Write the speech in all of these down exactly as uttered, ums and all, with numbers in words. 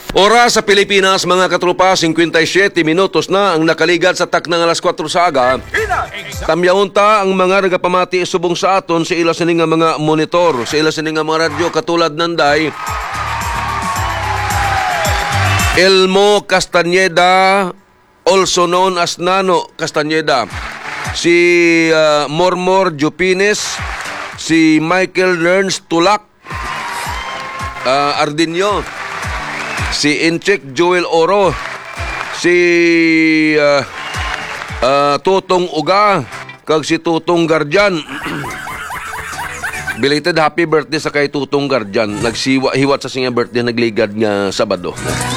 Oras sa Pilipinas, mga katropa, fifty-seven minutos na ang nakaligat sa taknang alas four sa aga. Tamyaunta ang mga nagapamati subong sa aton sa ila sining nga mga monitor, sa ila sining nga mga radyo katulad nanday Elmo Castañeda, also known as Nano Castañeda, si uh, Mormor Jupines, si Michael Lerns Tulak, uh, Ardinio, si Inchik Joel Oro, si uh, uh, Tutong Uga, kag si Tutong Garjan. Belated happy birthday sa kay Tutong Garjan. Nagsiwa-hiwat sa siya birthday, nagligad nga Sabado.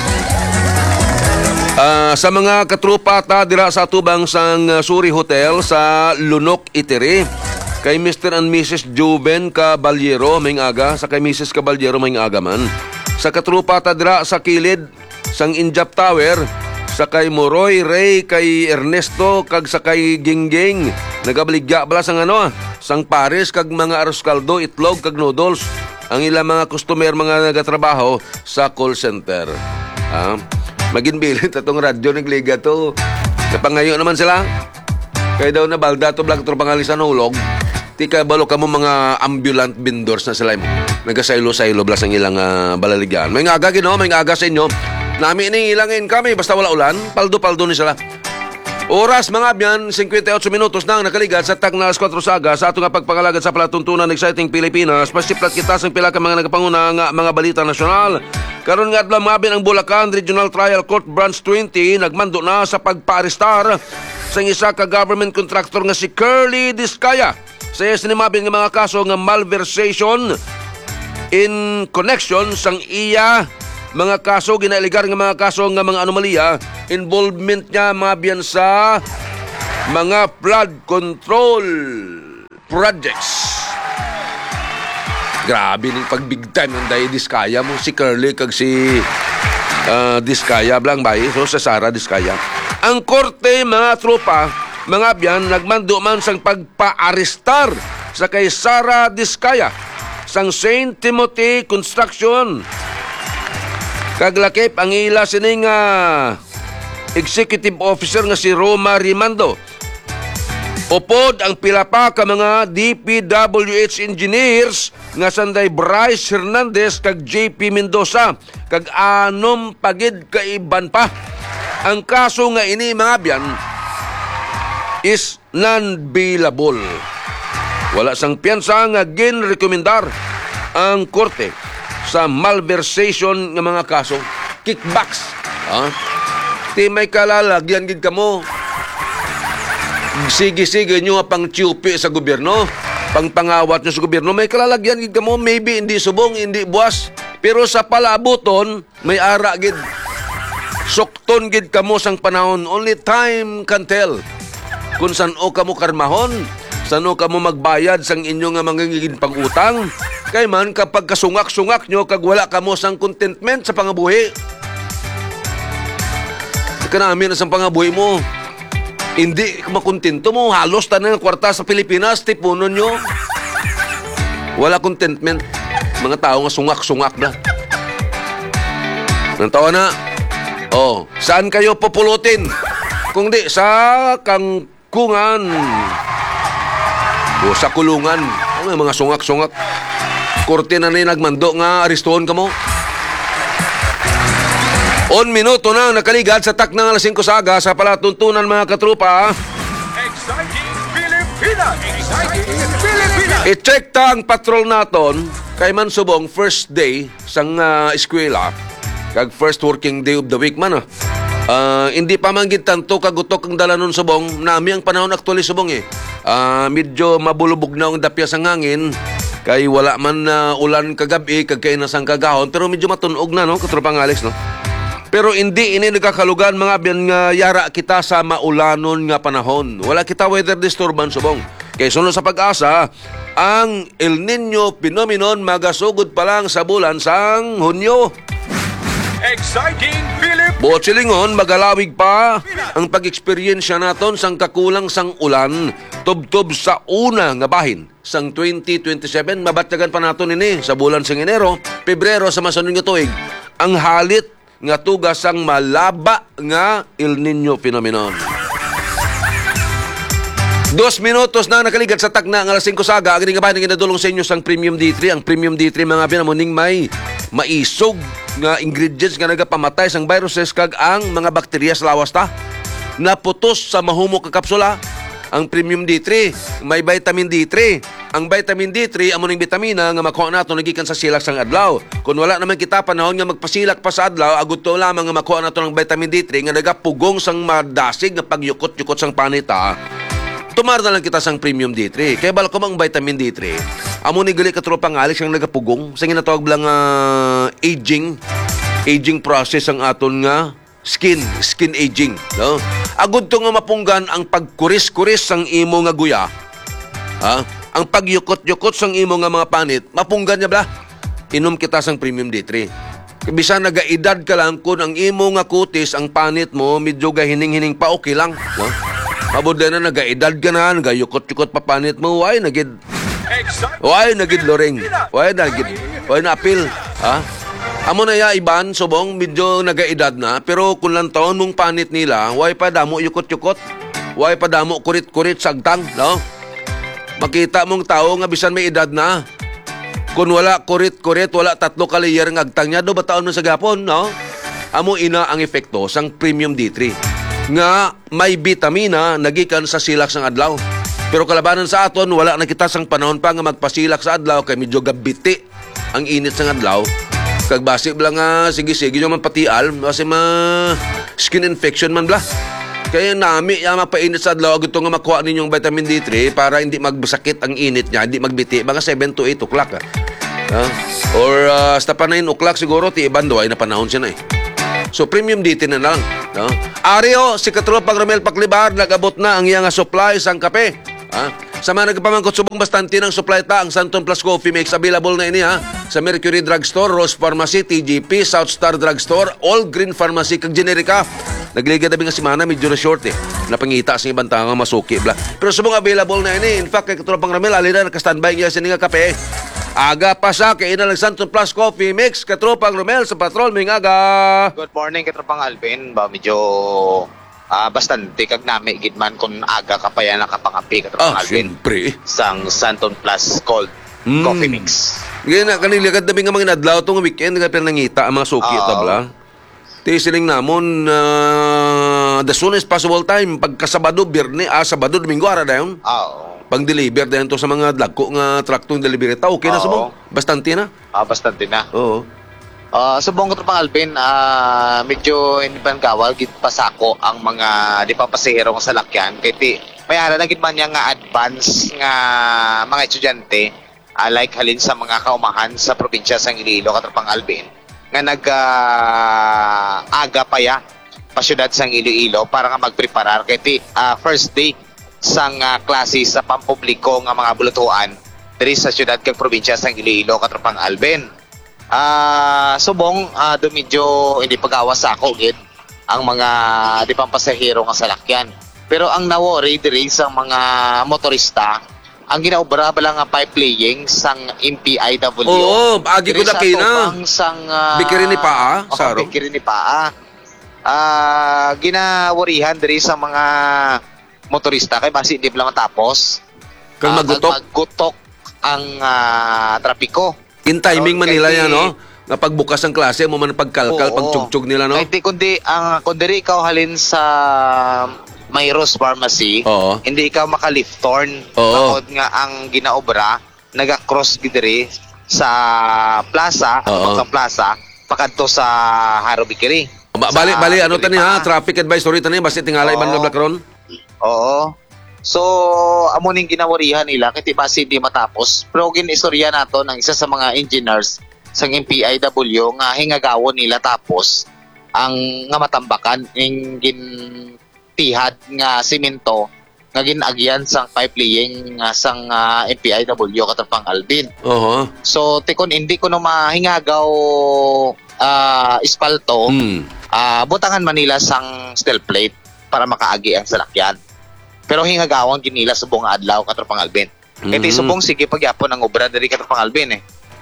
Uh, sa mga katrupa ta dira sa tubang sang uh, Suri Hotel sa Lunok Itiri, kay Mister and Missus Juven Caballero may aga, sa kay Missus Caballero may aga man. Sa katrupa ta dira sa kilid sang Injap Tower, sa kay Moroy Ray, kay Ernesto, kag sa kay Gingging, nagabaligya bala sang ano, sang Paris, kag mga arroz caldo, itlog, kag noodles, ang ilang mga customer, mga nagatrabaho sa call center. Ha? Maginbilit atong radyo nagliga to. Napangayo naman sila. Kaya daw na balda to blag to pangalisan hulog. Ti kay balo kamo mga ambulant vendors na sila. Nagasaylo-saylo blas ang ilang uh, balaligyan. May ngaga gino, may ngaga sa inyo. Nami ini ilangin kami basta wala ulan, paldo-paldo ni sila. Oras mga abyan, fifty-eight minutos nang nakaligat sa takna alas four sa aga sa atong pagpangalagad sa palatuntunan Exciting Pilipinas. Pasiplat kita sa pila ka mga nagapanguna nga mga balita nasyonal. Karon nga adlaw mabin ang Bulacan Regional Trial Court Branch twenty nagmando na sa pagpa-arestar sa isa ka government contractor nga si Curly Discaya. Sa iya sinimabin nga mga kaso nga malversation in connection sang iya mga kaso, ginaligar nga mga kaso nga mga anomalya, involvement niya mabiyan sa mga flood control projects. Grabe ning pag big time ng dahi Diskaya mo, si Curly kag si uh, Diskaya blang bay, so sa Sara Diskaya. Ang korte mga tropa, mga biyan, nagmando man sang pagpa-arestar sa kay Sara Diskaya sang Saint Timothy Construction. Kaglakip ang ila sining uh, executive officer nga si Roma Rimando. Upod ang pila pa ka mga D P W H engineers nga sanday Bryce Hernandez kag J P Mendoza kag anom pagid kaiban pa. Ang kaso nga ini mga biyan is non-bailable. Wala sang piyansa nga ginrekomendar ang korte sa malversation ng mga kaso, kickbacks. Ha? Di may kalalagyan gid kamo. Sige-sige nyo pang tiyupi sa gobyerno, pang pangawat nyo sa gobyerno, may kalalagyan gid kamo, maybe hindi subong, hindi buwas, pero sa palabuton, may ara gid. Sukton gid kamo sang panahon, only time can tell. Kung saan o kamo karmahon, saan o kamo magbayad sang inyo nga mangingin pag-utang, kay man kapag kasungak-sungak nyo kag wala kamo sang contentment sa pangabuhi. Kanami na sang pangabuhi mo. Hindi makontento mo, halos tanan ng kwarta sa Pilipinas, tipunon nyo. Wala contentment. Mga tao nga sungak-sungak na. Nang tawa na, oh, saan kayo pupulutin? Kung di, sa kangkungan. O sa kulungan. Ang mga sungak-sungak. Korte na na nagmando nga aristoon ka mo. On minuto na nakaligat sa taknang alas five sa aga sa palatuntunan mga katrupa. Exciting Pilipinas! Exciting Pilipinas! I-check ta ang patrol naton kay man subong first day sang uh, eskwela kag first working day of the week man. Uh, hindi pa man gid tanto kagutok ang dalanon subong nami ang panahon actually subong eh. Uh, medyo mabulubog na ang dapya sang hangin. Kay wala man na uh, ulan kagabi, kag kay nasang kagahon, pero medyo matunog na, no? Katropang Alex, no? Pero hindi ini nagkakalugan, mga biyan nga yara kita sa maulanon nga panahon. Wala kita weather disturbance, subong. Kay sunod sa pag-asa, ang El Nino phenomenon magasugod pa lang sa bulan sang Hunyo. Exciting Pilipinas! Buot silingon, magalawig pa ang pag-eksperyensya naton sang kakulang sang ulan, tubtob sa una nga bahin sang twenty twenty-seven. Mabatyagan pa naton ini sa bulan sang Enero, Pebrero sa masunod nga tuig. Ang halit nga tugas ang malaba nga El Nino phenomenon. Dos minutos na nakaligat sa takna ng alas singko saga. Ang nga ba nga nadulong sa inyo sang Premium D three. Ang Premium D three mga pinamuning may maisog nga ingredients nga nagapamatay sang viruses kag ang mga bakterya sa lawas ta. Naputos sa mahumok ka kapsula. Ang Premium D three may vitamin D three. Ang vitamin D three amo ning bitamina nga makuha nato nagikan sa silak sang adlaw. Kung wala naman kita panahon nga magpasilak pa sa adlaw, agud to lamang nga makuha nato ng vitamin D three nga nagapugong sang madasig nga pagyukot-yukot sang panita. Tumar na lang kita sang Premium D three. Kaya bala ko mang vitamin D three. Amo ni gali katropang alik siyang nagapugong. Sa ginatawag lang uh, aging. Aging process ang aton nga skin. Skin aging. No? Agud to nga mapunggan ang pagkuris-kuris sang imo nga guya. Ha? Ang pagyukot-yukot sang imo nga mga panit. Mapunggan niya bala. Inom kita sang Premium D three. Bisa nagaedad ka lang kung ang imo nga kutis, ang panit mo, medyo gahining-hining pa okay lang. No? Mabuda na nagaedad ka na, nagayukot-yukot pa panit mo, why nagid, why nagid loring, why nagid, why na apil, ha? Amo na ya iban, subong, medyo nagaedad na, pero kung lang taon mong panit nila, why pa damo yukot-yukot, why pa damo kurit-kurit sagtang, no? Makita mong tao nga bisan may edad na, kung wala kurit-kurit, wala tatlo ka layer ng agtang niya, do ba taon mo sa gapon, no? Amo ina ang epekto sang Premium D three. Nga may bitamina nagikan sa silak sang adlaw. Pero kalabanan sa aton, wala na kita sang panahon pa nga magpasilak sa adlaw kay medyo gabiti ang init sang adlaw. Kag basib lang nga sige-sige nyo man patial kasi ma skin infection man bla. Kaya nami ya mapainit sa adlaw agad nga makuha ninyong vitamin D three para hindi magsakit ang init niya, hindi magbiti mga seven to eight o'clock. Ha? Ha? Or uh, hasta pa nine o'clock siguro ti ibando ay na panahon siya na eh. So Premium D three na lang, no? Ario, si Katropang Romel Paklibar, nag-abot na ang iyang supply sang kape. Ha? Sa mga nagpamangkot subong bastante ng supply ta, ang Santon Plus Coffee Mix available na ini ha. Sa Mercury Drugstore, Rose Pharmacy, T G P, South Star Drugstore, All Green Pharmacy, kag Generica. Nagliga na nga simana, medyo na short eh. Napangita sa ibang tangang masuki. Bla. Pero subong available na ini. In fact, kay Katropang Romel, alina naka-standby niya sa nga kape. Aga pa sa kay ina lang Santon Plus Coffee Mix, Katropang Romel sa Patrol, may aga. Good morning, Katropang Alvin. Ba, medyo uh, bastante kag nami gidman kung aga ka pa yan nakapangapi, Katropang Ah, Alvin. siyempre. Sang Santon Plus Cold Mm. Coffee Mix. Ngayon na, kaniligad na nga mga nadlaw itong weekend, nga pinangita ang mga suki Oo. tabla. Tisiling namon, uh, the soonest possible time, pagka Sabado, Birne, ah, Sabado, Domingo, ara na yun. Oo. Pang-deliver dahil to sa mga dagko nga traktong delivery ta. Okay na Oo. sa mo? Bastante na? Ah, bastante na. Oo. Uh, subong Katropang Alvin, ah, medyo hindi pa kawal, gid pasako ang mga di pa pasahero nga salakyan. Kaya ti, may ara na gid man niya nga advance nga mga estudyante, ah, like halin sa mga kaumahan sa probinsya sa Iloilo, Katropang Alvin, nga nag ah, aga pa ya pa syudad sang Iloilo para nga magpreparar kay ti ah, first day sang uh, klase sa pampubliko nga mga bulutuan diri sa syudad kag probinsya sang Iloilo, Katropang Alvin. Ah, subong uh, do medyo hindi pagawas sa ako gid ang mga di pang pasahero nga salakyan. Pero ang nawori diri sa mga motorista, ang ginaobra bala nga pipe laying sang M P I W. Oo, agi ko na kayo na. Sang uh, Bikirin ni Paa, oh, Saro. Bikirin ni Paa. Ah, ginawarihan diri sa mga motorista kay basi hindi lang matapos. Kang Ah, magutok. kag maggutok ang ah, trapiko. In timing So, Manila kay yan, di- no? Nga pagbukas ng klase, mo man pagkalkal, Oo. pagtsugtsug nila, no? Kay di kundi ang kundi ikaw halin sa Mayros Pharmacy, Oo. hindi ikaw makaliftorn. Oo. Bakod nga ang ginaobra, naga-cross gidiri sa plaza, Oo. ang plaza, pakadto sa Harobikiri. Ba- bali, bali, ano tani ha? Tra- Traffic advisory tani, basta tingala Oo. iban nga Blackron? Oo. So, amo ning ginawarihan nila kiti basi di matapos. Pero ginistorya nato ng isa sa mga engineers sa M P I W nga hingagawon nila tapos ang nga matambakan ing gintihad nga simento nga ginagyan sang pipe laying nga sang uh, M P I W Katropang Alvin. Oo. So, tikon hindi ko no mahingagaw ah, espalto, Hmm. ah, butangan Manila sang steel plate para makaagi ang salakyan. Pero hingagawan ginila subong nga adlaw Katropang Alvin. Kaya Mhm. subong sige pagyapon ang obra diri Katropang Alvin eh.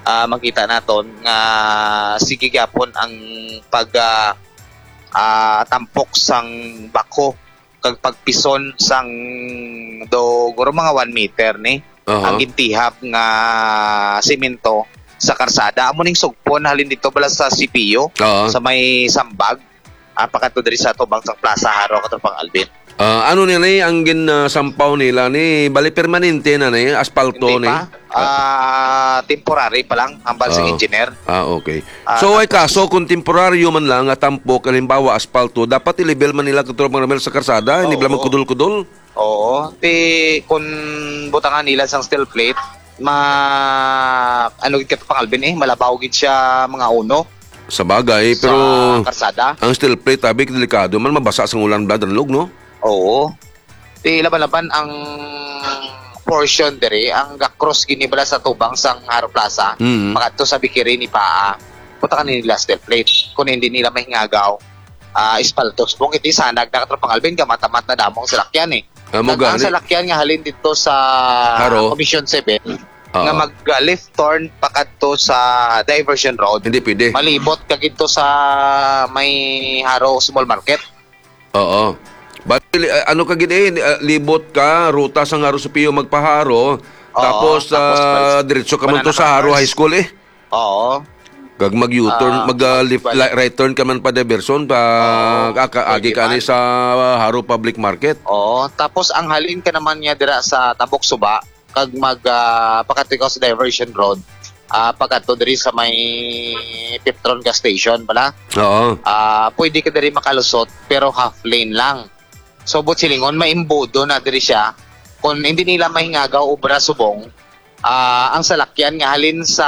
ah, makita naton nga sige gyapon ang pag ah, ah, tampok sang bako kag pagpison sang do guro mga one meter ni Aha. ang gintihap nga semento sa karsada amo ning sugpon halin dito bala sa C P U Oo. sa may sambag ah, pakato diri sa tubang sang Plaza Haro katong Alvin. Ah, ano nila eh, ang ginasampaw nila ni bali permanente na ni asfalto Hindi ni. pa. Ah, temporary pa lang ang balsing Oo. engineer. Ah, okay. Ah, So ay tapos- kaso kung temporaryo man lang at tampok, halimbawa asfalto, dapat i-level man nila katulad mga ramel sa karsada, hindi Oo. ba magkudol-kudol? Oo. Ti kung butangan nila sang steel plate, ma ano gid kat pangalbin eh, malabaw gid siya mga uno Sa bagay, pero sa karsada. ang steel plate, tabi, delikado man, mabasa sa ulan blad ang log, no? Oo. Ti laban-laban ang portion dere ang ga-cross gini bala sa tubang sang Haro Plaza. Mhm. Pagadto sa Bikiri ni Paa. Butangan nila steel plate. Kung hindi nila mahingagaw, ah espaltos. Kung iti sanag na katropang Alvin, kamatamat na damong salakyan eh. Ah, mo Nag- ang gani. salakyan nga halin dito sa Haro. Commission seven Oo. nga mag-left turn pakadto sa diversion road. Hindi pwede. Malibot ka gito sa may Haro Small Market. Oo. But, uh, ano ka gid eh, uh, libot ka, ruta sa Haro Supio magpaharo, tapos, tapos uh, balik- diretso ka man to banana sa Haro crackers. High School eh. Oo. Kag mag-U-turn, Ah, mag uh, left, balik- li- right turn ka man pa diversion pa Oo, agi pwede ka ni man. sa Haro Public Market. Oo. Tapos ang halin ka naman niya dira sa Tabok Suba kag mag uh, pakatikaw sa diversion road. Ah, pagkadto diri sa may Petron gas station pala. Oo. Ah, pwede ka diri makalusot pero half lane lang. So but silingon maimbodo na diri siya. Kung hindi nila mahingagaw obra subong, ah ang salakyan nga halin sa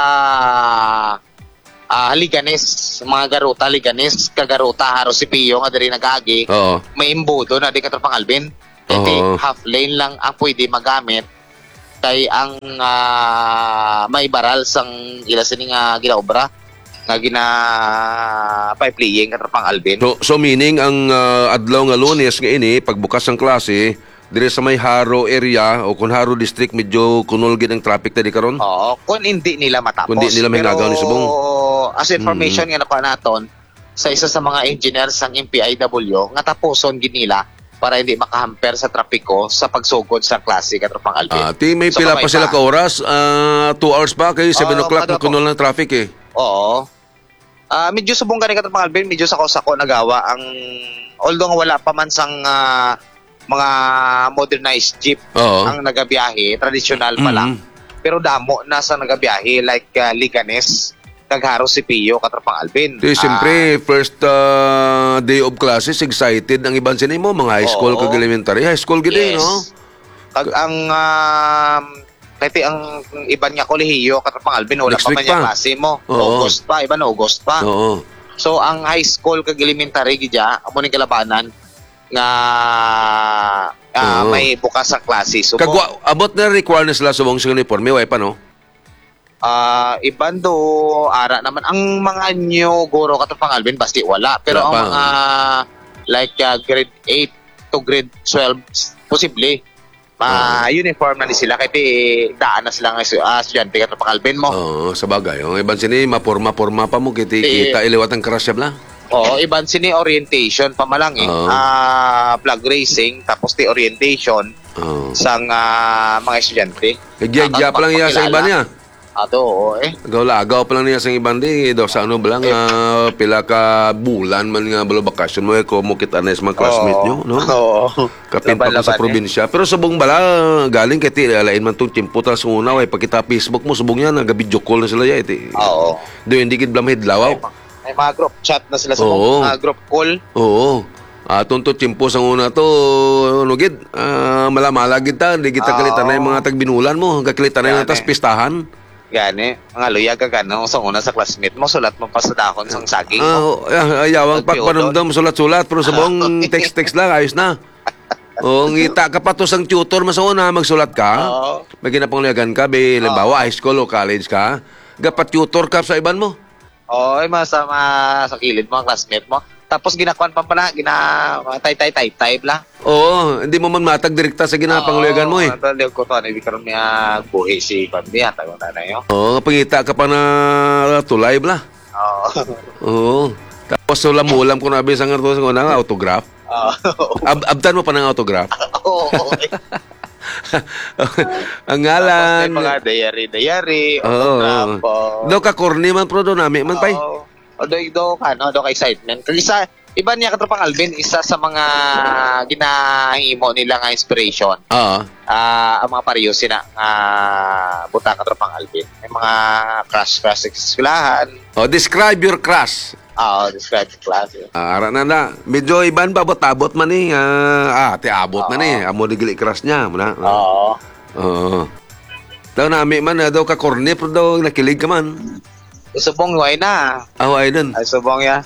ah Liganes, mga garuta Liganes, kagaruta Haro Sipio nga diri nagagi, Oo. maimbodo na di katropang Alvin. Kasi Oo. half lane lang ang pwede magamit kay ang ah, may baral sang ila sini nga ginaobra nga gina pipe laying katropang Alvin. So, so meaning ang uh, adlaw nga Lunes nga ini pagbukas ng klase dire sa may Haro area o kung Haro district medyo kunol gid ang traffic tadi karon. Oo, kung hindi nila matapos. Kung hindi nila mahingagaw ni Subong. As information nga nakuha naton sa isa sa mga engineers ng M P I W nga tapuson gid nila para hindi makahamper sa trapiko sa pagsugod sa klase katropang Alvin. Ah, ti may So, pila kamay pa sila pa. ka oras, ah, two hours pa kay seven Oo, o'clock na kadako. kunol ng traffic eh. Oo. Ah, medyo subong gani katropang Alvin, medyo sako-sako nagawa ang although nga wala pa man sang ah, mga modernized jeep Oo. ang nagabiyahe, traditional pa lang. Mhm. Pero damo na sa nagabiyahe like uh, Liganes, Kagharo Sipio, katropang Alvin. Di, siyempre, first ah, day of classes, excited ang ibang sinay mo, mga high school, Oo. kag elementary. High school gid eh, no? Kag ang um, kahit ang iban nga kolehiyo, katropang Alvin, wala Next pa week man yung pa. klase mo. Oo. August pa, iba na August pa. Oo. So ang high school kag elementary gidya, amo ning kalabanan nga ah, Oo. may bukas sa klase. So Kag wa- abot na requirements sila subong sa uniforme, way pa, no? ah iban do ara naman ang mga new guro katropang Alvin basti wala, pero Wala ang pa. mga like uh, grade eight to grade twelve posible ma uniform na ni sila kay daan na sila nga uh, estudyante katropang Alvin mo. Oo, sa bagay. Ang ibang sinay, mapurma-purma pa mo, kiti Eh, kita iliwat ang crush bla. Oo, iban sini orientation pa malang eh. Oo. Ah, flag racing tapos ti orientation Oo. sang ah, mga estudyante. Nagyagya pa lang niya sa iba niya. Ato, oo eh. Agaw-lagaw pa lang niya sa ibang di. Do sa ano ba lang, ah, pila ka bulan man nga balo bakasyon mo, eh, kung mo kita na sa mga classmate nyo, no? Oo. Kapin pa ko sa Laban-laban, eh. probinsya. Pero subong bala, galing kay ti, alain man itong timpo ta sa una, eh, pagkita Facebook mo, subong yan, nag-video call na sila ya, iti. Oo. Do, hindi kid blam hidlawaw. May mga group chat na sila sa Oo. mga group call. Oo. Atong to timpo sa una to, ano gid, ah, malamala gid ta, di kita Oo. kalitan na yung mga tagbinulan mo, kakalitan na yung Yan, tas eh. pistahan. Gani, mga luyag ka gano sa una sa classmate mo, sulat mo pa sa dakon sang saging mo. Ah, uh, ayawang Nagpiodon. pagpanumdam, sulat-sulat, pero sabong text-text lang, ayos na. O, ngita ka pa to sang tutor mo sa una, magsulat ka. Oo. May ginapanglagan ka, be, halimbawa, high school o college ka. Gapat tutor ka sa iban mo. Oo, ay mga sa, mga sa kilid mo, ang classmate mo. Tapos ginakuan pa pala, gina tay-tay-tay-tay bla. Oo, hindi mo man matag direkta sa ginapangluyagan mo eh. Oo, taliw ko to, hindi karon niya buhi si Pambiya, tago na na yun. Oo, pangita ka pa na tulay bla. Oo. Oo. Tapos ulam-ulam ko na bisang nga ito sa autograph. Oo. Ab abtan mo pa ng autograph. Oo. Ang Tapos ngalan. may mga diary-diary, Oo. autograph. Do ka corny man pro do nami man pay. Oo. Although do ka, no, do ka excitement. Kasi sa iba niya katropang Alvin, isa sa mga ginahimo nila nga inspiration. Oo. Ah, ang mga pariyo sina nga buta katropang Alvin. May mga crush crush sa eskwelahan. Oh, describe your crush. Ah, describe the class. eh. Ah, ara na na. Medyo iban ba abot man ni. Ah, ah, ti abot man ni. Amo digili crush niya mo na. Oo. Oo. Daw nami man na daw ka corny pro daw nakilig ka man. Subong way na. Aw ay dun. Ay subong ya.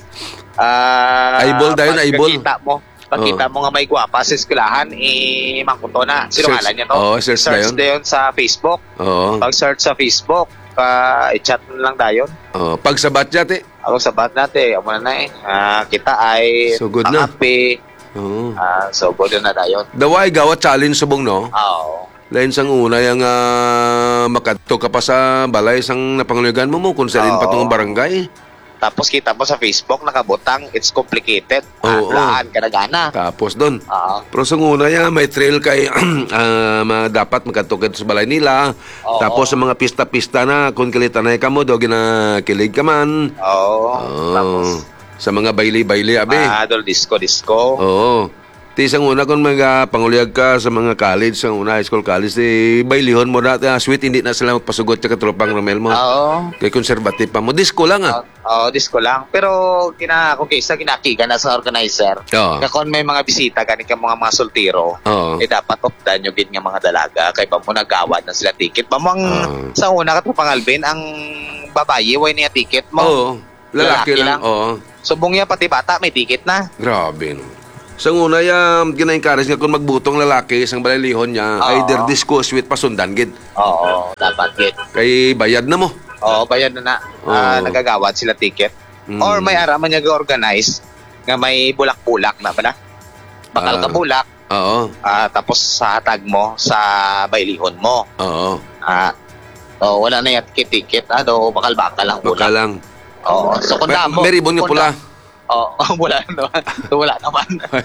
Ah, Eyeball dayon, pag eyeball. Pagkita mo, pagkita mo nga may gwapa sa eskwelahan, eh, mangkuto na. Sino Search- ngalan niya to? Oo, search na yun. dayon sa Facebook. Oo. Pag search sa Facebook, ka i-chat mo lang dayon. Oh, pag sabat niya ti. Ako sabat natin, amo na na eh. Ah, kita ay So good ang na. happy. Oo. Ah, so good na dayon. Daway gawa challenge subong no. Oo. Lain sang una yung uh, makadto ka pa sa balay sang napangluyagan mo mo kung salin Oo. pa tong barangay. Tapos kita mo sa Facebook nakabutang, it's complicated. Oo. Ah, laan ka na gana. Tapos doon. Oo. Pero sa una yan, may trail kay ah, ma- dapat magkatukad sa balay nila. Oo. Tapos sa mga pista-pista na, kung kalitanay ka mo, do ginakilig ka man. Oo. Oo. Tapos Sa mga baili-baili, abi. Adol disco disco. Oo. Ti isang una kung mga panguliyag ka sa mga college, sa una high school college, eh, bailihon mo na, ah, sweet, hindi na sila magpasugot sa katropang Romel mo. Oo. Kay conservative pa mo. Disco lang ah. Oo, disco lang. Pero kina kung kaysa kinakiga na sa organizer. Oo. Nga kung may mga bisita gani ka mga mga soltero, Oo. eh dapat opdan yung gid nga mga dalaga kay pa mo nagawad na sila ticket. Pa mo ang Oo. sa una ka pang Alvin ang babaye way niya ticket mo. Oo. Lalaki, Lalaki lang. lang. Oo. Subong niya pati bata may ticket na. Grabe no. Sa una yan, gina-encourage nga kung magbutong lalaki isang balalihon niya, Oo. either disco, sweet, pasundan gid. Oo, dapat gid. Kay bayad na mo. Oo, bayad na na. Ah, Oo. nagagawad sila ticket. Mm. Or may araman niya ga-organize nga may bulak-bulak na ba na? Bakal Ah. ka bulak, Oo. ah, tapos sa hatag mo sa bailihon mo. Oo. Ah, oh, wala na yung ticket, ah, do bakal-bakal lang Baka bulak. lang. Oo, so kung May, mo, may ribbon nga kung pula. na- Oo, wala naman. wala naman.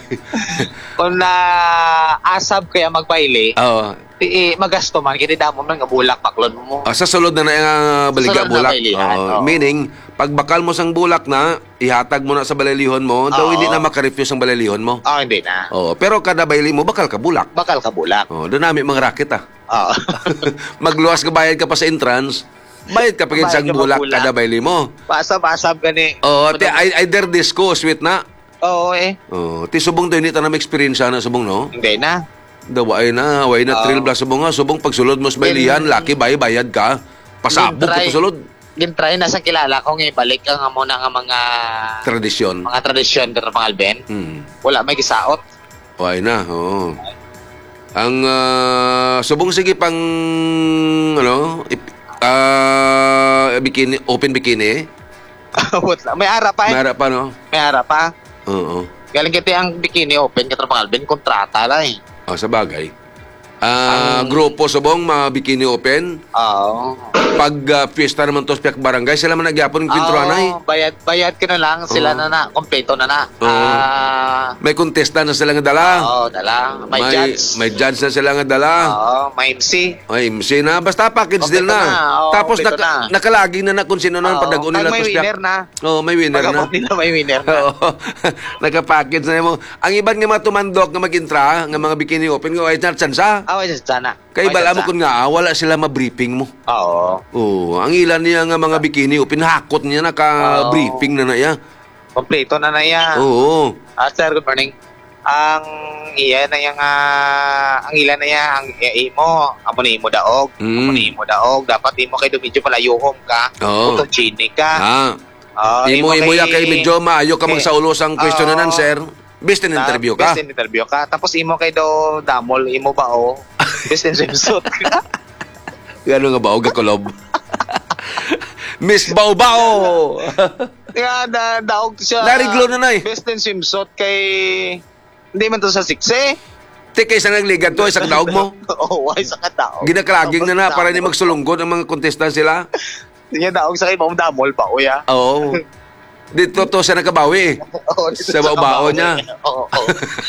Kung na asab kaya magbaile, Oo. eh, magasto man, kinida mo man nga bulak, baklon mo. Ah, sa sulod na na yung ah, baliga Sulod na bulak. bailihan, Oo. oo. Meaning, pag bakal mo sang bulak na, ihatag mo na sa balalihon mo, daw Oo. hindi na makarefuse ang balalihon mo. Ah, hindi na. Oo. Pero kada baili mo, bakal ka bulak. Bakal ka bulak. Oo. Doon namin mga racket ah. Oo. Magluwas ka bayad ka pa sa entrance, bayad ka pa Bayad sa ka pa bulak bulak. kada baili mo. Pasab-asab gani. Oo, ti either disco, sweet na. Oo eh. Oo, ti subong daw hindi ta na experience na subong no. Hindi na. Daway na, way na Oo. thrill bla subong nga, subong pagsulod mo sa bailihan, laki bay bayad ka. Pasabog ka Gintry. pasulod. Gintry na sa kilala ko nga ibalik ka nga muna nga mga Tradisyon. mga tradisyon pero mga Alben. Hmm. Wala may gisaot. Way na, oo. Ang ah, subong sige pang ano, ip, ah, bikini, open bikini. Wala. May ara pa eh. Mara pa no. May ara pa. Oo. Galing kiti ang bikini open ka pang Alben kontrata lang eh. Ah, sa bagay. Ah, grupo subong mga bikini open. Oo. Pag ah, fiesta naman to sa piyak barangay, sila man nagyapon ng pintuan ay. Oo, bayad bayad ka na lang sila Oo. na na kompleto na na. Oo. Ah, May contestant na sila nga dala. oo, dala. May, judge. May judge na sila nga dala. Oo, may M C. Ay, M C na. Basta package Okay deal to na. na. Oo, Tapos okay to naka, na. nakalagi na na kung sino na ang Oo, padagon nila may to sa winner piyak. na. Oo, may winner na. Pagkabot nila may winner na. Oo. Naka-package na mo. Ang iban nga mga tumandok nga mag-intra, nga mga bikini open, nga ay tsansa. Ah, wala sana. Kay Wala bala mo sa- kung nga, ah, wala sila ma-briefing mo. Oo. Oo, ang ilan niya nga mga bikini open, hakot niya naka-briefing na na iya. Kompleto na na yan. Oo. Ah, sir, good morning. Ang iya na yang ah, ang ilan na yan, ang iya imo, amo ni imo daog, Mm. amo ni imo daog, dapat imo kay medyo palayuhom ka, Oo. photogenic ka. Ah. Oh, Imo imo ya kay medyo maayo ka kay- magsaulos ang question na nan, Oo. sir. Best in interview ka. Best in interview ka. Tapos imo kay do damol, imo ba o? Best in swimsuit ka. Gano nga ba og kulob? Miss Bao Bao. Nga, na, daog siya. Nariglo na na eh. Best in swimsuit kay... Hindi man to sa sikse. Te, kaysa nagligan to, isang daog mo. Oo, ay sa kadaog. Ginaklaging na na para ni magsulunggod ang mga contestant sila. Hindi niya daog sa kay Ma'am Damol pa, uya. Oo. Dito to siya nakabawi eh. Oo, dito Sa baobao niya. Oo, oo.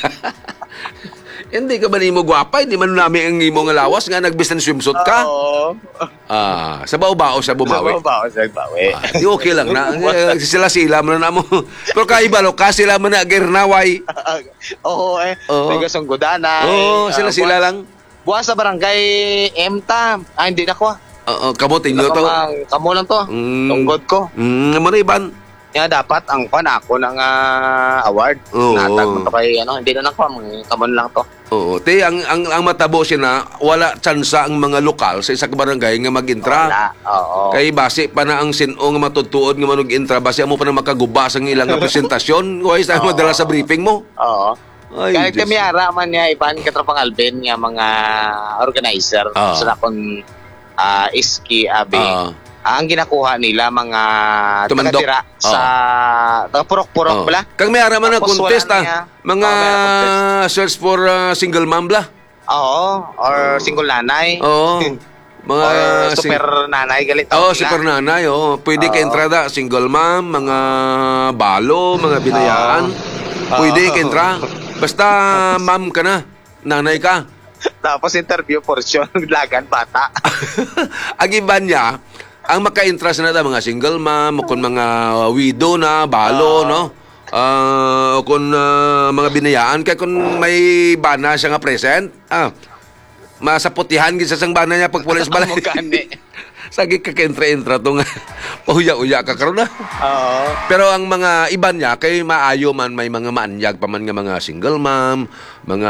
Hindi ka ba ni mo gwapa? Hindi man namin ang imo nga lawas nga nagbis ng swimsuit ka? Oo. Ah, sa baobao siya bumawi. Sa baobao siya bawi. Ah, di okay lang na. Eh, Sila-sila mo na mo. Pero kaibalo ka sila mo na girnaway. Oo, eh. Oo. May gasong godana. Oo, eh. sila-sila Ah, lang. Buwas sa barangay M T A. Ah, hindi na ko. ah. Oo, kamo tinyo to. Nakamang- Kamo lang to. Mm. Tunggod ko. Mm, mariban. Kaya dapat ang pan ako ng ah, award. Oo. Natag mo to kay ano, hindi na lang ko, kamon lang to. Oo, te ang ang, ang matabo siya na wala tsansa ang mga lokal sa isa ka barangay nga mag-intra. Wala. Oo. Kay base pa na ang sino nga matutuod nga manog-intra base mo pa na makagubas ang ilang nga presentasyon. Why sa Oo. madala sa briefing mo? Oo. Ay, Kaya Diyos. kami ara man niya iban katropang Alben nga mga organizer Ah. sa nakon ah, iski abi. Ah. Ang ginakuha nila mga Tumandok. taga-tira sa taga-purok-purok Oo. bala. Kang may ara man na Tapos contest wala ah. niya. Mga Oo, may ara search for ah, single mom bla. Oo, or single nanay. Oo. Mga Or sing- super nanay galit Oh, tawag si nila. Pernanay, oh. Pwede ka Oo. entrada, single mom, mga balo, mga binayaan. Oo. Pwede Oo. ka entra. Basta ma'am ka na, nanay ka. Tapos interview portion lagan bata. Ang iba niya, ang maka-interest na mga single mom, o kung mga widow na, balo, Oo. no? Ah, o kung ah, mga binayaan, kaya kung may bana siya nga present, ah, masaputihan gid sa sang bana niya pag pulis balay. Amo gani. Sagi ka ka-entra-entra to nga. Pahuya-uya ka karon na. Oo. Pero ang mga iba niya, kay maayo man, may mga maanyag pa man nga mga single mom, mga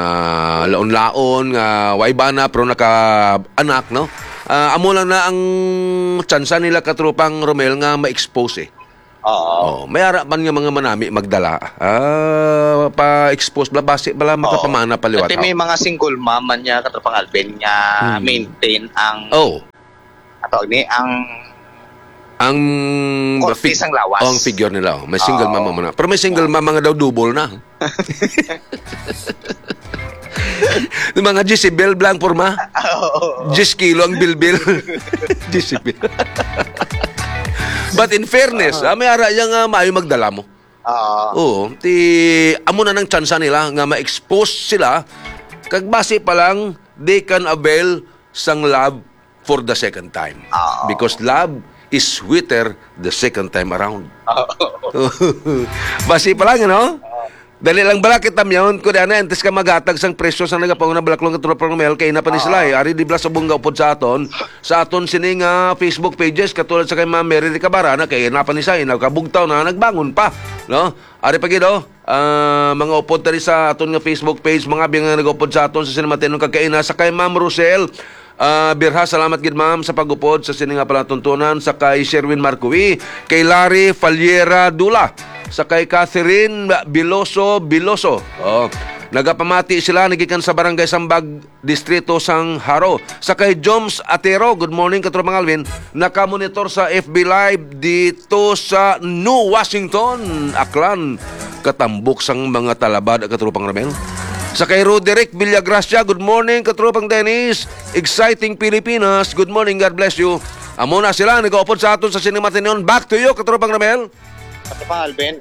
laon-laon, nga way bana, pero naka-anak, no? Ah, amo lang na ang tsansa nila katropang Romel nga ma-expose eh. Oh, Oo. may ara man nga mga manami magdala. Ah, pa-expose bala base bala makapamana paliwat. Kasi may mga single mom man niya katropang Alben nga Hmm. maintain ang Oh, ato ni ang ang Kortis ang lawas. Oh, ang figure nila. Oh. May single Oo. mama mo na. Pero may single mama nga daw double na. Yung mga Jezebel blank forma. Jis kilo ang bilbil. Jezebel. But in fairness, ah, may ara yang uh, maayo magdala mo. Oo. Oo, ti amo na ng tsansa nila nga ma-expose sila kag base pa lang they can avail sang love for the second time. Oo. Because love is sweeter the second time around. Oo. Base pa lang, ano? Dali lang bala kita miyon ko dana entes ka magatag sang presyo sa nagapauna balaklong katulad ng mel kay na pa ni sila eh. Ari di bla sa bungga upod sa aton. Sa aton sining uh, Facebook pages katulad sa kay Ma'am Mary Cabarana kay na pa ni sa nagkabugtaw na nagbangon pa, no? Ari pa gido, ah, mga upod tari sa aton nga Facebook page mga biyang nga nagupod sa aton sa sinamatinong kagkaina sa kay Ma'am Rosel. Ah, birha, salamat gid ma'am sa pagupod sa sining nga pala tuntunan sa kay Sherwin Marcovi, kay Larry Faliera Dula, sa kay Catherine Biloso Biloso. Oh, nagapamati sila nagikan sa Barangay Sambag, Distrito Sang Haro. Sa kay Joms Atero, good morning katropang Alvin, nakamonitor sa F B Live dito sa New Washington, Aklan. Katambok sang mga talabad at katropang Ramel. Sa kay Roderick Villagracia, good morning katropang Dennis. Exciting Pilipinas, good morning, God bless you. Amo na sila, nag-upod sa aton sa Sinimatinon. Back to you katropang Ramel. Katropang Alben,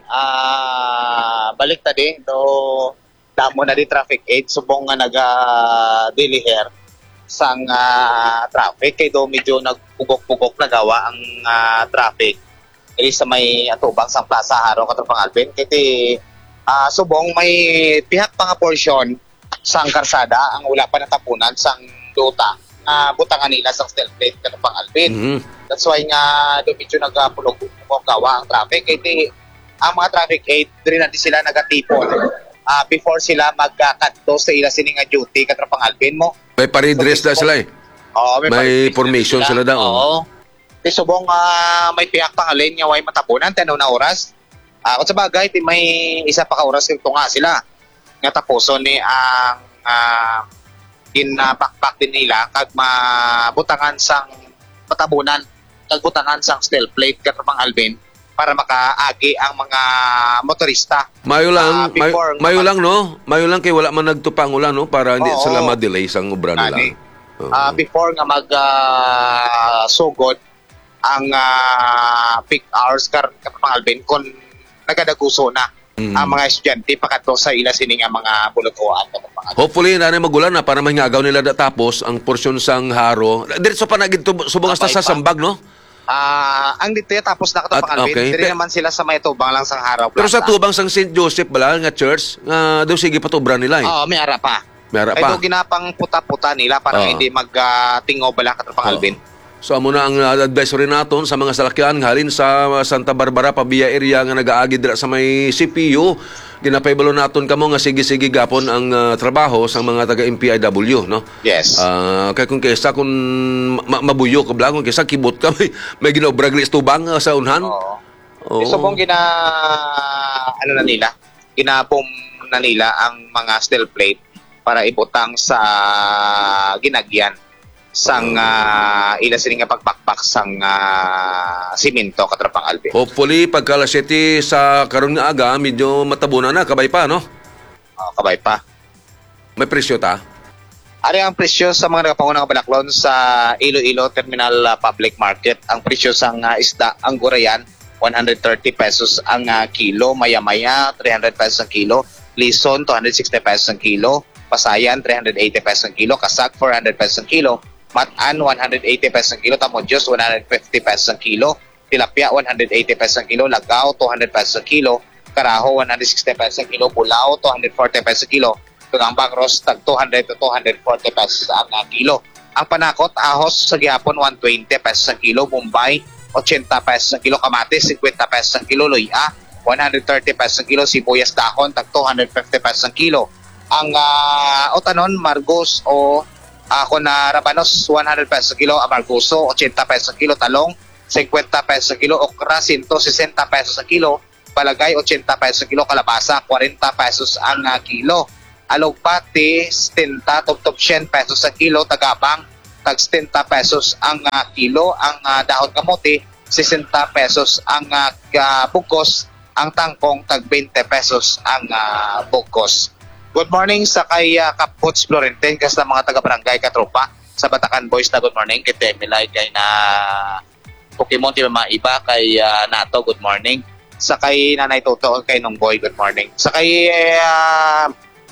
ah balik ta di do damo na di traffic aid subong nga naga daily hair sang ah, traffic kay do medyo nagpugok-pugok na gawa ang ah, traffic diri sa may atubang sang Plaza Haro katropang Alben kay ti ah, subong may pihak pa nga portion sang karsada ang wala pa natapunan sang duta nga butangan nila sang steel plate katropang Alben. Mhm. That's why nga do medyo nagapulog kung gawa ang traffic kay ti ang mga traffic aid diri natin sila nagatipon ah before sila magkakadto sa ila sini nga duty katropang Alben mo. May paridress na sila eh. Oo, May pag- formation sila daw. Oo. Ti subong ah, may piyak pang alin nga way matapunan tanaw na oras. Ah kung sa bagay ti may isa pa ka oras kung nga sila nga tapuson ni ang uh, ginapakpak din nila kag mabutangan sang patabunan kag butangan sang steel plate katropang Alben para makaagi ang mga motorista. Mayo lang, Ah, may, before- mayo lang no. Mayo lang kay wala man nagtupang ulan no para hindi Oo. sila ma-delay sang obra nila. Ani. Oo. Ah, before nga mag ah, sugod ang ah, peak hours kar Katropang Alvin kung nagadaguso na Mm. ang mga estudyante pakato sa ila sining nga mga bulutuan Katropang Alvin. Hopefully na magulan na para mahingagaw nila da tapos ang porsyon sang haro. Diretso pa nagid subong hasta Abay sa pa. Sambag no. Ah, ang dito tapos na Katropang At- Alvin. okay. Diri Pe- naman sila sa may tubang lang sang Haraw Plaza. Pero sa tubang sang Saint Joseph bala nga church nga daw sige pa to obra nila eh. Oo, may ara pa. Mayara Ay pa. do ginapang puta-puta nila para Oo. hindi mag-tingaw bala Katropang Oo. Alvin. So amo na ang uh, advisory naton sa mga salakyan halin sa uh, Santa Barbara Pabia area nga nagaagi dira sa may C P U. Ginapaybalo naton kamo nga sige-sige gapon ang uh, trabaho sa mga taga M P I W no. Yes. Ah, kay kung kaysa kung ma- mabuyo ka blang kung kaysa kibot ka may, may ginobragli tubang uh, sa unhan. Oo. Oo. So kung gina ano na nila, ginabom na nila ang mga steel plate para ibutang sa ginagyan sang uh, ila sini nga pagpakpak sang uh, simento Katropang Alvin. Hopefully pagka alas siyete sa karon nga aga medyo matabunan na kabay pa no. Oh, kabay pa. May presyo ta. Ari ang presyo sa mga nagapangunang balaklon sa Iloilo Terminal uh, Public Market. Ang presyo sang uh, isda ang gurayan one hundred thirty pesos ang uh, kilo, maya-maya three hundred pesos ang kilo, lison two hundred sixty pesos ang kilo, pasayan three hundred eighty pesos ang kilo, kasag four hundred pesos ang kilo, matan one hundred eighty pesos ang kilo, tamodyos one hundred fifty pesos ang kilo, tilapia one hundred eighty pesos ang kilo, lagaw two hundred pesos ang kilo, karaho one hundred sixty pesos ang kilo, bulaw two hundred forty pesos ang kilo, tugang bagros tag two hundred to two hundred forty pesos ang uh, kilo. Ang panakot ahos sa gihapon one hundred twenty pesos ang kilo, Bombay eighty pesos ang kilo, kamatis fifty pesos ang kilo, luya one hundred thirty pesos ang kilo, sibuyas dahon tag two hundred fifty pesos ang kilo. Ang uh, otanon margos o ako na rabanos one hundred pesos ang kilo, amargoso eighty pesos ang kilo, talong fifty pesos ang kilo, okra one hundred sixty pesos ang kilo, palagay eighty pesos ang kilo, kalabasa forty pesos ang uh, kilo. Alugpati stinta top-top ten pesos ang kilo, tagabang tag sixty pesos ang uh, kilo, ang uh, dahon kamote sixty pesos ang uh, uh, bugos, ang tangkong tag twenty pesos ang uh, bugos. Good morning sa kay uh, Kapots Florentine kas na mga taga-barangay Katropa sa Batacan Boys na good morning kay Temilay kay na Pokemon di ba mga iba kay uh, Nato good morning sa kay Nanay Toto kay Nongboy good morning sa kay uh,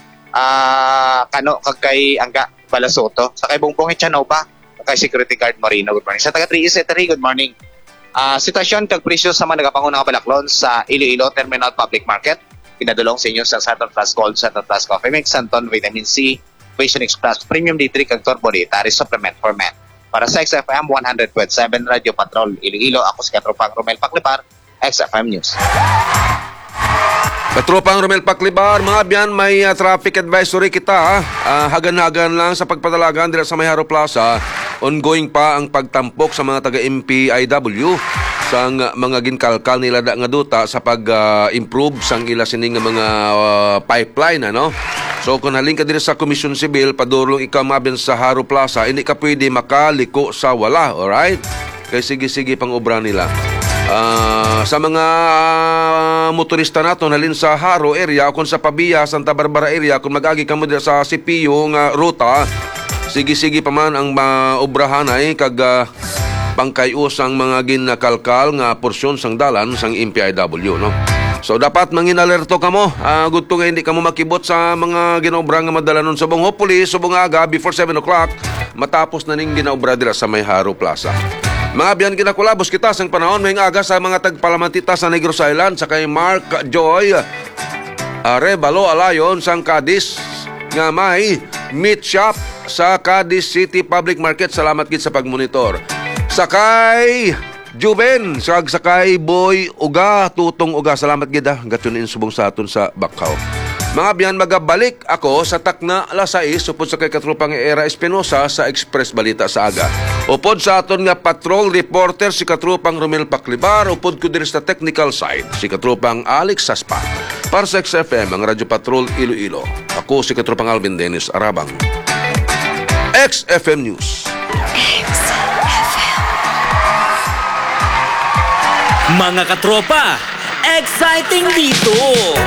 uh, Kano kag kay Angga Balasoto sa kay Bongbong Echanova kay Security Guard Marino good morning sa taga three Seteri good morning. Uh, sitwasyon kag presyo sa mga nagapangunang balaklon sa Iloilo Terminal Public Market pinadulong sa inyo sa Santon Plus Gold, Santon Plus Coffee Mix, Santon Vitamin C, Vision Express Premium D three kag Turbo Dietary Supplement for Men. Para sa X F M one hundred point seven Radio Patrol Iloilo, ako si Katropang Romel Paclipar, X F M News. Katropang Romel Paclibar, mga biyan, may uh, traffic advisory kita. Uh, hagan-hagan lang sa pagpadalagan dito sa Mayharo Plaza. Ongoing pa ang pagtampok sa mga taga-M P I W sang uh, mga ginkalkal nila da nga duta sa pag-improve uh, sang ila sining mga uh, pipeline, ano? So kung haling ka dito sa Komisyon Sibil, padulong ikaw mabiyan sa Haro Plaza, hindi ka pwede makaliko sa wala, alright? Kaya sige-sige pang obra nila. Uh, sa mga uh, motorista nato halin sa Haro area kung sa Pabia, Santa Barbara area kung mag-agi ka mo dito sa C P U nga ruta, sige-sige pa man ang uh, obrahan ay kag uh, pangkayos ang mga ginakalkal nga porsyon sang dalan sang M P I W, no? So dapat manginalerto ka mo, uh, gusto nga hindi ka mo makibot sa mga ginaobra nga madalanon sa bong hopefully subong aga before seven o'clock matapos na ning ginaobra dira sa May Haro Plaza. Mga biyan kinakulabos kita sang panahon may aga sa mga tagpalamantita sa Negros Island sa kay Mark Joy Arevalo Alayon sang Cadiz nga may meat shop sa Cadiz City Public Market. Salamat gid sa pagmonitor. Sakay Juben, sag sakay Boy Uga, Tutong Uga. Salamat gid ah, gatun in subong sa aton sa Bakaw. Mga biyan, magabalik ako sa takna alas sais upod sa kay Katropang Era Espinosa sa Express Balita sa Aga. Upod sa aton nga patrol reporter si Katropang Romel Paclibar, upod ko diri sa technical side si Katropang Alex Saspa. Para sa X F M, ang Radyo Patrol Iloilo. Ako si Katropang Alvin Dennis Arabang. X F M News. Mga katropa, exciting dito!